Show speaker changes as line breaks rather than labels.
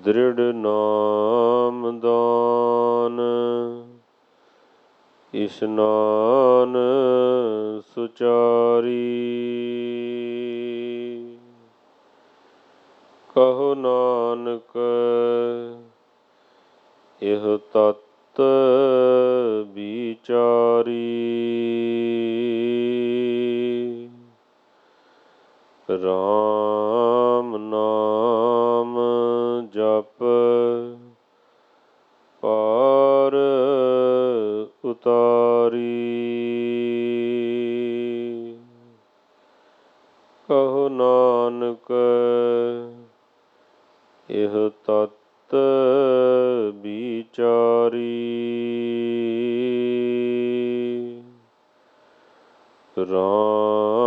ਦ੍ਰਿੜ ਨਾਮ ਦਾਨ ਇਸ਼ਨਾਨ ਸੁਚਾਰੀ। ਕਹੋ ਨਾਨਕ ਇਹ ਤਤ ਵਿਚਾਰੀ। ਰਾਮ ਨਾਮ ਜਪ ਪਾਰ ਉਤਾਰੀ। ਕਹੋ ਨਾਨਕ ਇਹ ਤਤ ਵਿਚਾਰੀ। ਰਾਮ